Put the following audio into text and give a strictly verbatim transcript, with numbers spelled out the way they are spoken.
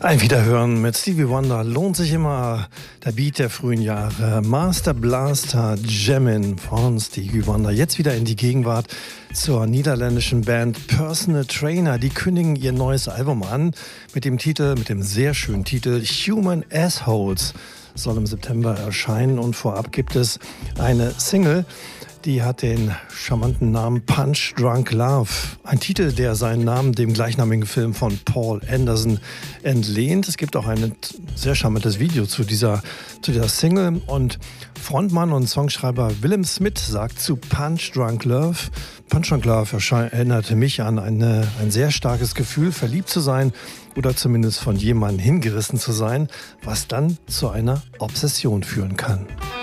Ein Wiederhören mit Stevie Wonder lohnt sich immer. Der Beat der frühen Jahre. Master Blaster Jammin' von Stevie Wonder. Jetzt wieder in die Gegenwart zur niederländischen Band Personal Trainer. Die kündigen ihr neues Album an mit dem Titel, mit dem sehr schönen Titel Human Assholes. Soll im September erscheinen und vorab gibt es eine Single. Die hat den charmanten Namen Punch Drunk Love. Ein Titel, der seinen Namen dem gleichnamigen Film von Paul Anderson entlehnt. Es gibt auch ein sehr charmantes Video zu dieser, zu dieser Single. Und Frontmann und Songschreiber Willem Smith sagt zu Punch Drunk Love: Punch Drunk Love erinnerte mich an eine, ein sehr starkes Gefühl, verliebt zu sein oder zumindest von jemandem hingerissen zu sein, was dann zu einer Obsession führen kann.